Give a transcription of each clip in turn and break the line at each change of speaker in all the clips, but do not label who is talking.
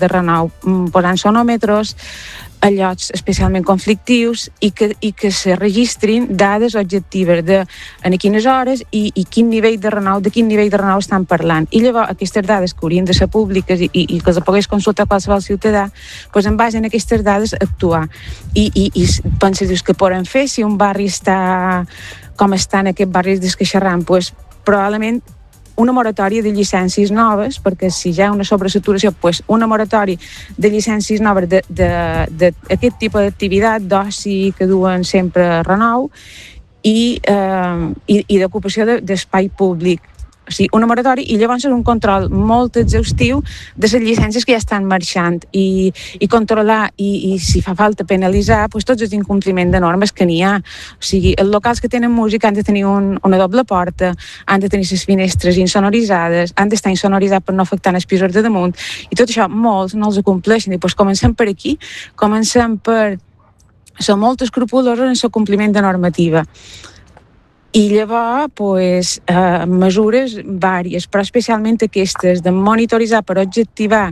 de renou, posant sonòmetres a llocs especialment conflictius i que se registrin dades objectives de en quines hores i de quin nivell de renou estan parlant. I llavors aquestes dades que haurien de ser públiques i que les pogués consultar qualsevol ciutadà, doncs en base a aquestes dades actuar. I penses, dius, què poden fer si un barri està com està en aquest barri d'Esqueixarran? Doncs probablement una moratòria de llicències noves, perquè si hi ha una sobresaturació, doncs una moratòria de llicències noves d'aquest tipus d'activitat, d'oci que duen sempre renou i d'ocupació d'espai públic. O sigui, una moratòria i llavors un control molt exhaustiu de les llicències que ja estan marxant i controlar i si fa falta penalitzar doncs tots els incompliments de normes que n'hi ha. O sigui, els locals que tenen música han de tenir una doble porta, han de tenir les finestres insonoritzades, han d'estar insonoritzats per no afectar els pisos de damunt i tot això molts no els acompleixen i doncs comencem per aquí, comencem per ser molt escrupulosos en el compliment de normativa. I llavors, doncs, mesures vàries, però especialment aquestes de monitoritzar per objectivar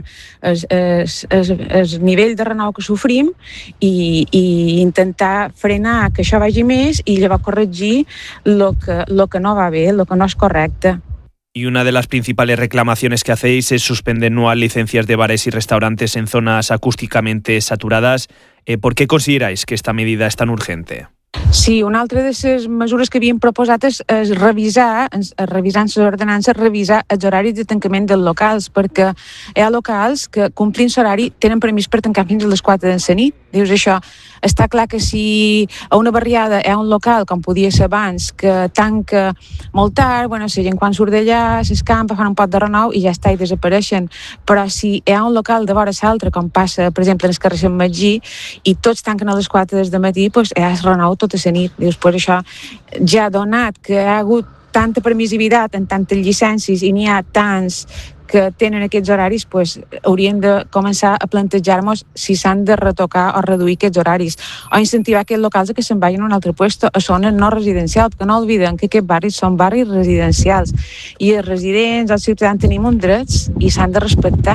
el nivell de renou que sofrim i intentar frenar que això vagi més i llavors corregir lo que no va bé, lo que no és correcte.
Y una de las principales reclamaciones que hacéis es suspender nuevas licencias de bares y restaurantes en zonas acústicamente saturadas. ¿Por qué consideráis que esta medida es tan urgente?
Sí, una altra de les mesures que havíem proposat és revisar les ordenances, revisar els horaris de tancament dels locals, perquè hi ha locals que complint l'horari tenen permís per tancar fins a les 4 de la nit. Dius això, està clar que si a una barriada hi ha un local, com podia ser abans, que tanca molt tard, la gent quan surt d'allà s'escampa, fan un pot de renou i ja està, i desapareixen. Però si hi ha un local de vora l'altre, com passa, per exemple, en el carrer Sant Magí, i tots tanquen a les 4 del matí, doncs hi ha el renou tota la nit. Dius, pues això ja ha donat que hi ha hagut tanta permissivitat en tantes llicències i n'hi ha tants que tenen aquests horaris, doncs hauríem de començar a plantejar-nos si s'han de retocar o reduir aquests horaris o incentivar aquests locals a que se'n vagin a un altre lloc a zones no residencials, perquè no oblidem que aquests barris són barris residencials i els residents, els ciutadans tenim uns drets i s'han de respectar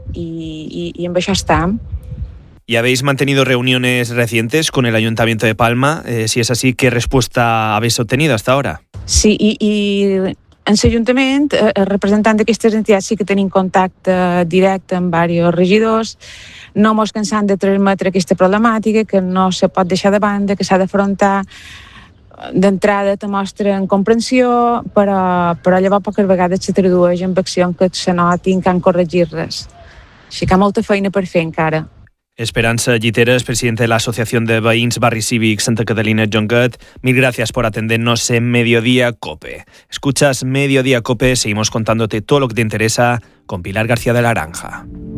i amb això estem.
¿Y habéis mantenido reuniones recientes con el Ayuntamiento de Palma? Si es así, ¿qué respuesta habéis obtenido hasta ahora?
Sí, i en l'Ajuntament, el representant d'aquestes entitats sí que tenim contacte directe amb diversos regidors, no mos cansant de transmetre aquesta problemàtica, que no se pot deixar de banda, que s'ha d'afrontar. D'entrada te mostren comprensió, però llavors poques vegades se tradueix en acció que se notin que han corregit res. Així que hi ha molta feina per fer encara.
Esperanza Lliteres, presidente de la Asociación de Veïns Barri Cívic Santa Catalina Jonquet, mil gracias por atendernos en Mediodía COPE. Escuchas Mediodía COPE, seguimos contándote todo lo que te interesa con Pilar García de la Granja.